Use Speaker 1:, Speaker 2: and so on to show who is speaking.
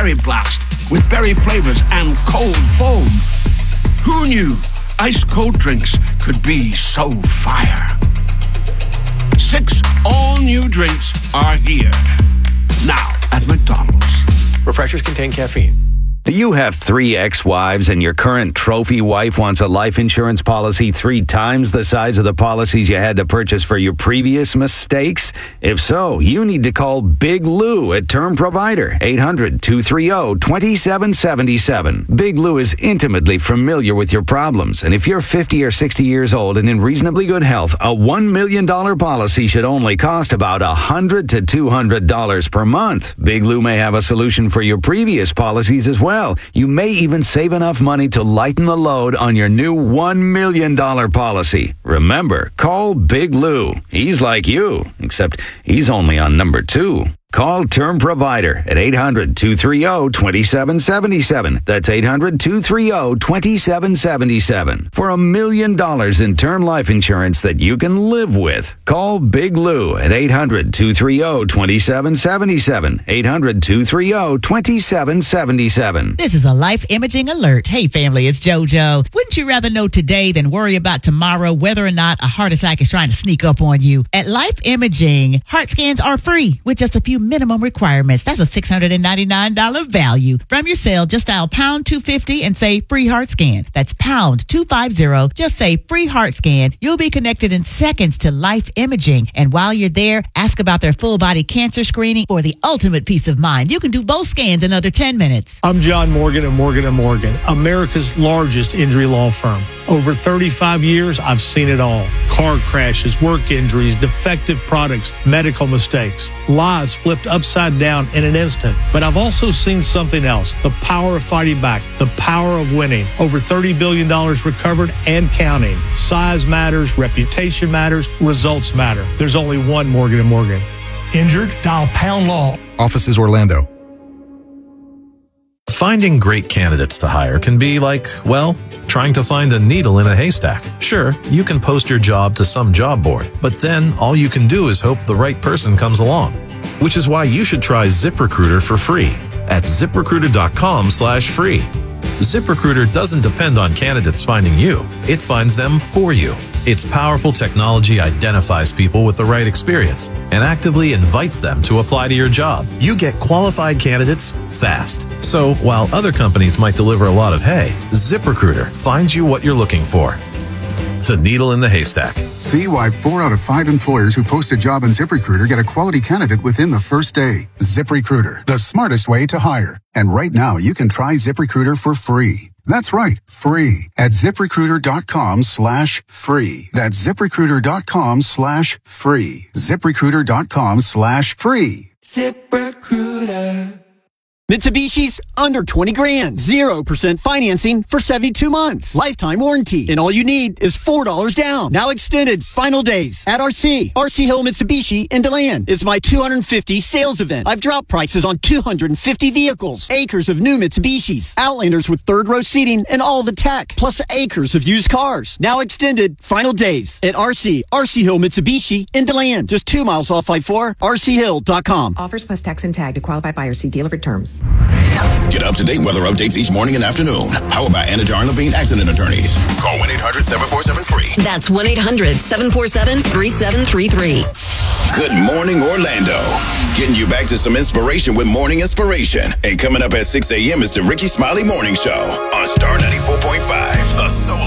Speaker 1: Berry Blast with berry flavors and cold foam. Who knew ice-cold drinks could be so fire? 6 all-new drinks are here. Now at McDonald's.
Speaker 2: Refreshers contain caffeine.
Speaker 3: Do you have 3 ex-wives and your current trophy wife wants a life insurance policy 3 times the size of the policies you had to purchase for your previous mistakes? If so, you need to call Big Lou at Term Provider, 800-230-2777. Big Lou is intimately familiar with your problems, and if you're 50 or 60 years old and in reasonably good health, a $1 million policy should only cost about $100 to $200 per month. Big Lou may have a solution for your previous policies as well. You may even save enough money to lighten the load on your new $1 million policy. Remember, call Big Lou. He's like you, except he's only on number 2. Call Term Provider at 800-230-2777. That's 800-230-2777. For $1 million in term life insurance that you can live with. Call Big Lou at 800-230-2777. 800-230-2777.
Speaker 4: This is a life imaging alert. Hey, family, it's JoJo. Wouldn't you rather know today than worry about tomorrow whether or not a heart attack is trying to sneak up on you? At Life Imaging, heart scans are free with just a few minimum requirements. That's a $699 value. From your cell, just dial pound 250 and say free heart scan. That's pound 250. Just say free heart scan. You'll be connected in seconds to Life Imaging. And while you're there, ask about their full body cancer screening for the ultimate peace of mind. You can do both scans in under 10 minutes.
Speaker 2: I'm John Morgan of Morgan & Morgan, America's largest injury law firm. Over 35 years, I've seen it all. Car crashes, work injuries, defective products, medical mistakes, lives flipped upside down in an instant. But I've also seen something else, the power of fighting back, the power of winning. Over $30 billion recovered and counting. Size matters, reputation matters, results matter. There's only one Morgan & Morgan.
Speaker 5: Injured? Dial pound law.
Speaker 6: Offices Orlando.
Speaker 7: Finding great candidates to hire can be like, well, trying to find a needle in a haystack. Sure, you can post your job to some job board, but then all you can do is hope the right person comes along. Which is why you should try ZipRecruiter for free at ZipRecruiter.com/free. ZipRecruiter doesn't depend on candidates finding you. It finds them for you. Its powerful technology identifies people with the right experience and actively invites them to apply to your job. You get qualified candidates fast. So while other companies might deliver a lot of hay, ZipRecruiter finds you what you're looking for. The needle in the haystack.
Speaker 6: See why 4 out of 5 employers who post a job on ZipRecruiter get a quality candidate within the first day. ZipRecruiter, the smartest way to hire. And right now, you can try ZipRecruiter for free. That's right, free at ZipRecruiter.com/free. That's ZipRecruiter.com/free. ZipRecruiter.com/free.
Speaker 8: ZipRecruiter. Mitsubishi's under 20 grand. 0% financing for 72 months. Lifetime warranty. And all you need is $4 down. Now extended final days at RC Hill Mitsubishi in DeLand. It's my 250 sales event. I've dropped prices on 250 vehicles. Acres of new Mitsubishis. Outlanders with third row seating and all the tech. Plus acres of used cars. Now extended final days at RC Hill Mitsubishi in DeLand. Just 2 miles off I-4. RCHill.com.
Speaker 9: Offers plus tax and tag to qualify buyers. See dealer for terms.
Speaker 10: Get up-to-date weather updates each morning and afternoon. Powered by Anajar and Levine Accident Attorneys. Call 1-800-747-FREE.
Speaker 11: That's 1-800-747-3733.
Speaker 10: Good morning, Orlando. Getting you back to some inspiration with Morning Inspiration. And coming up at 6 a.m. is the Ricky Smiley Morning Show on Star 94.5, the Soul